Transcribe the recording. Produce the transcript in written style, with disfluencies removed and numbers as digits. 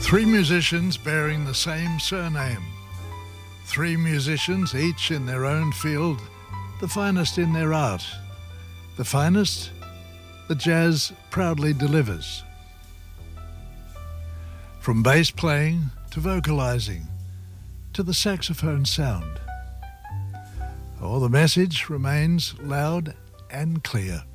Three musicians bearing the same surname. Three musicians, each in their own field, the finest in their art. The finest that jazz proudly delivers. From bass playing to vocalizing to the saxophone sound. Oh, the message remains loud and clear.